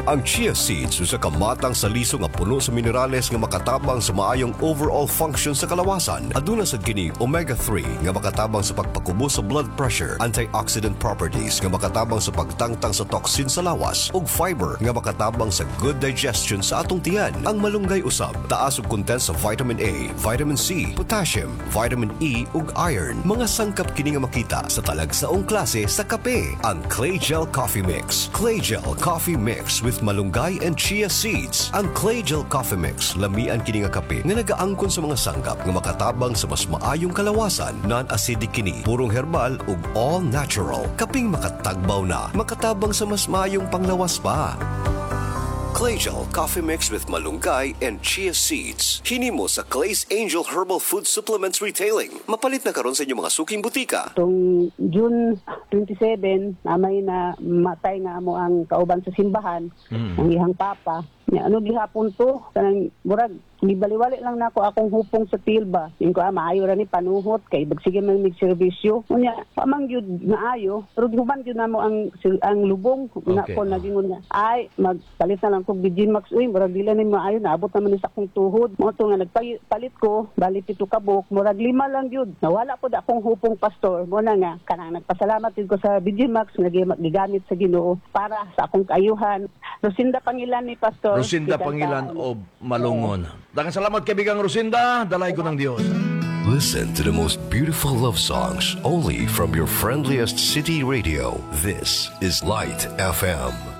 Ang chia seeds usa ka matang sa liso nga puno sa minerales nga makatabang sa maayong overall function sa kalawasan. Aduna sad kini omega-3 nga makatabang sa pagpakubos sa blood pressure, antioxidant properties nga makatabang sa pagtangtang sa toxin sa lawas, ug fiber nga makatabang sa good digestion sa atong tiyan. Ang malunggay usab taas og content sa vitamin A, vitamin C, potassium, vitamin E ug iron. Mga sangkap kini nga makita sa talagsaong klase sa kape. Ang Clay Gel Coffee Mix. Clay Gel Coffee Mix with malunggay and chia seeds. Ang Clay Gel Coffee Mix lamian kini nga kape nga nagaangkon sa mga sangkap nga makatabang sa mas maayong kalawasan, non-acidic kini, purong herbal ug all natural. Kaping makatagbaw na, makatabang sa mas maayong panglawas pa. Clay Gel Coffee Mix with malunggay and chia seeds. Hinimo sa Clay's Angel Herbal Food Supplements Retailing. Mapalit na karon sa inyong mga suking butika. Itong June 27, namay na matay nga mo ang kauban sa simbahan, ang ihang papa. Ano gihapon to? Kanang murag gibaliwali lang nako akong hupong sa tilba. Ingko maayo ra ni panuhot kay bagsige man mig serbisyo. Unya pamang gyud maayo, pero human gyud namo ang lubong na ko nagingon nga. Ay magpalit na lang kog Digimax uy, murag dila ni maayo naabot naman ni sa akong tuhod. Mo to nga nagpalit ko, bali 7 kabok, murag 5 lang gyud. Nawala pod akong hupong pastor. Mo na nga kanang nagpasalamat ko sa Digimax nga gigamit sa Ginoo para sa akong kaayuhan. Rosinda Pangilan ni pastor. Rosinda Pangilan o Malungon. Daghang salamat kaibigang Rosinda, dalay ko ng Dios. Listen to the most beautiful love songs only from your friendliest city radio. This is Light FM.